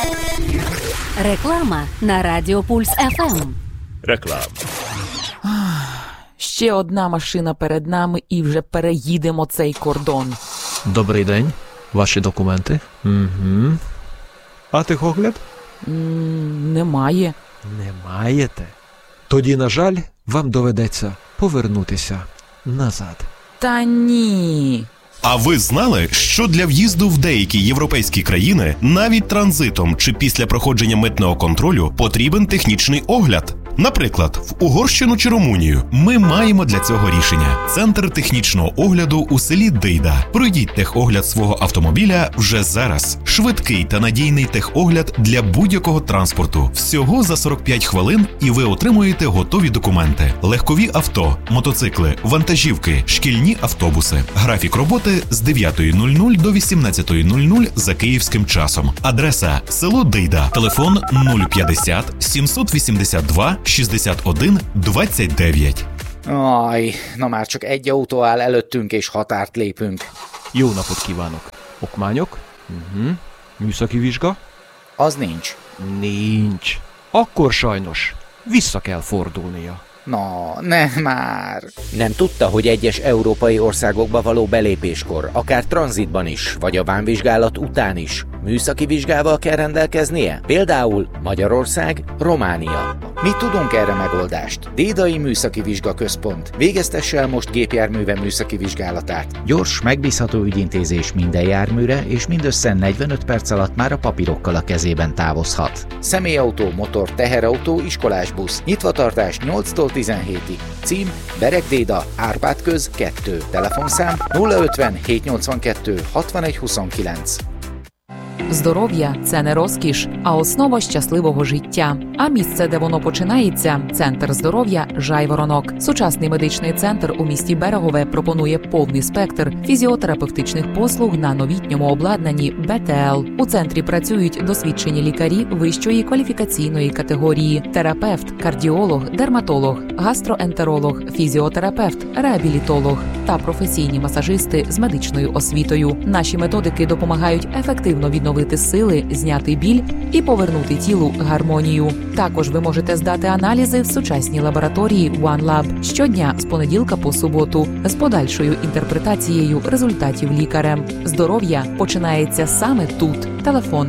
Реклама на Радіо Пульс ФМ. Реклама. Ще одна машина перед нами і вже переїдемо цей кордон. Добрий день. Ваші документи? Угу. А техогляд? Немає. Не маєте? Тоді, на жаль, вам доведеться повернутися назад. Та ні. А ви знали, що для в'їзду в деякі європейські країни, навіть транзитом чи після проходження митного контролю, потрібен технічний огляд? Наприклад, в Угорщину чи Румунію. Ми маємо для цього рішення. Центр технічного огляду у селі Дейда. Пройдіть техогляд свого автомобіля вже зараз. Швидкий та надійний техогляд для будь-якого транспорту. Всього за 45 хвилин і ви отримуєте готові документи. Легкові авто, мотоцикли, вантажівки, шкільні автобуси. Графік роботи з 9:00 до 18:00 за київським часом. Адреса – село Дейда. Телефон 050 782 61 29. Aj, na már csak egy autó áll előttünk, és határt lépünk. Jó napot kívánok. Okmányok? Műszaki vizsga? Az nincs. Nincs. Akkor sajnos vissza kell fordulnia. Na, ne már. Nem tudta, hogy egyes európai országokba való belépéskor, akár tranzitban is, vagy a vámvizsgálat után is műszaki vizsgával kell rendelkeznie? Például Magyarország, Románia. Mi tudunk erre megoldást. Dédai Műszaki Vizsgaközpont. Végeztesse el most gépjárműve műszaki vizsgálatát. Gyors, megbízható ügyintézés minden járműre, és mindössze 45 perc alatt már a papírokkal a kezében távozhat. Személyautó, motor, teherautó, iskolásbusz. Nyitvatartás 8-tól 17-ig. Cím: Bereg Déda, Árpád köz 2. Telefonszám 050 782 61 29. Здоров'я – це не розкіш, а основа щасливого життя. А місце, де воно починається – Центр здоров'я «Жайворонок». Сучасний медичний центр у місті Берегове пропонує повний спектр фізіотерапевтичних послуг на новітньому обладнанні БТЛ. У центрі працюють досвідчені лікарі вищої кваліфікаційної категорії – терапевт, кардіолог, дерматолог, гастроентеролог, фізіотерапевт, реабілітолог та професійні масажисти з медичною освітою. Наші методики допомагають ефективно відновити сили, зняти біль і повернути тілу гармонію. Також ви можете здати аналізи в сучасній лабораторії OneLab щодня з понеділка по суботу з подальшою інтерпретацією результатів лікарем. Здоров'я починається саме тут. Телефон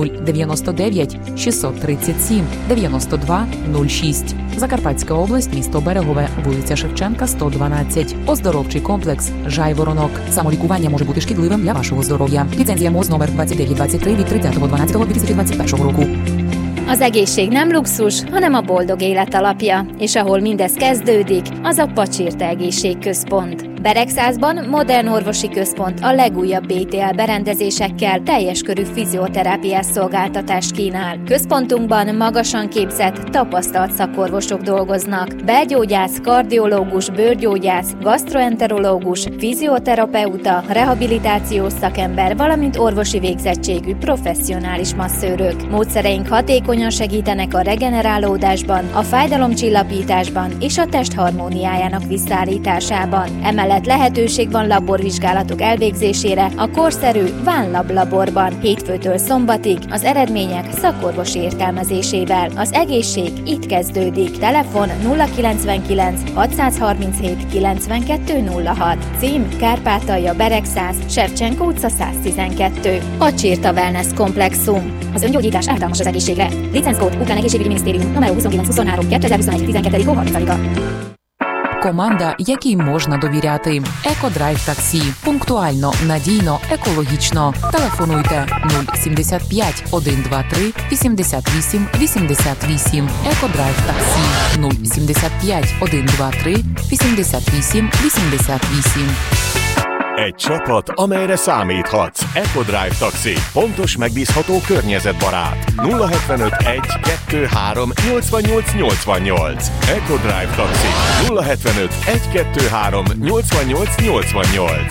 099 637 92 06. Закарпатська область, місто Берегове, вулиця Шевченка, 112. Оздоровчий комплекс «Жайворонок». Самолікування може бути шкідливим для вашого здоров'я. Ліцензія МОЗ номер 2923 від 30.12.2021 року. Az egészség nem luxus, hanem a boldog élet alapja, és ahol mindez kezdődik, az a Pacsirta Egészségközpont. Beregszázban modern orvosi központ a legújabb BTL berendezésekkel teljes körű fizioterápiás szolgáltatást kínál. Központunkban magasan képzett, tapasztalt szakorvosok dolgoznak. Belgyógyász, kardiológus, bőrgyógyász, gastroenterológus, fizioterapeuta, rehabilitációs szakember, valamint orvosi végzettségű professzionális masszőrök. Módszereink hatékonyan segítenek a regenerálódásban, a fájdalomcsillapításban és a test harmóniájának visszaállításában. Emellett lehetőség van laborvizsgálatok elvégzésére a korszerű VánLab laborban hétfőtől szombatig, az eredmények szakorvos értelmezésével. Az egészség itt kezdődik. Telefon 099 637 9206. Cím: Kárpátalja, Beregszász, Shevchenko utca 112. Pacsirta Wellness Komplexum. Az öngyógyítás ártalmas az egészségre. Licenckód Ukrán Egészségügyi Minisztérium, номер 2923 2021 12 30. Команда, якій можна довіряти. Екодрайв таксі. Пунктуально, надійно, екологічно. Телефонуйте 075 123 88 88. Екодрайв таксі 075 123 88 88. Egy csapat, amelyre számíthatsz. EcoDrive Taxi. Pontos, megbízható, környezetbarát. 075 1 2 3 88 88. EcoDrive Taxi. 075 1 2 3 88 88.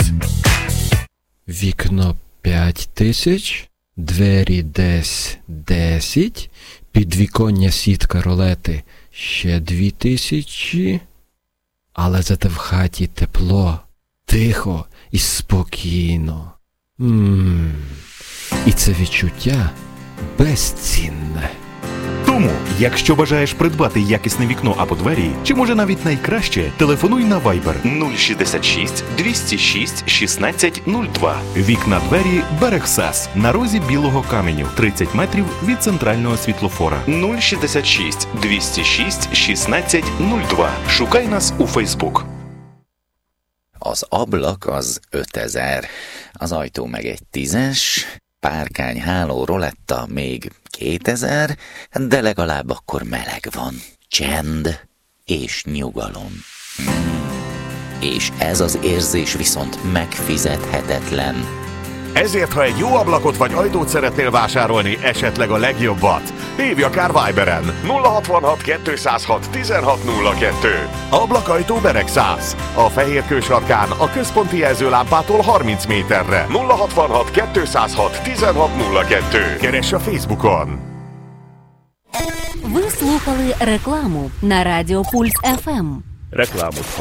Вікно 5000, двері десь 10, підвіконня сітка ролети ще 2000, але зате в хаті тепло, тихо і спокійно. І це відчуття безцінне. Тому, якщо бажаєш придбати якісне вікно або двері, чи може навіть найкраще, телефонуй на Viber 066 206 1602. Вікна-двері «Берегсас» на розі Білого Каменю, 30 метрів від центрального світлофора. 066 206 1602. Шукай нас у Фейсбук. Az ablak az 5000, az ajtó meg egy 10-es, párkány, háló, roletta még 2000, de legalább akkor meleg van, csend és nyugalom. És ez az érzés viszont megfizethetetlen. Ezért, ha egy jó ablakot vagy ajtót szeretnél vásárolni, esetleg a legjobbat, hívj akár Viberen 066 206 1602. Ablakajtó Beregszász. A Fehérkő sarkán a központi jelzőlámpától 30 méterre. 066 206 1602. Keress a Facebookon. Ви слухали рекламу на Радіо Пульс FM. Рекламу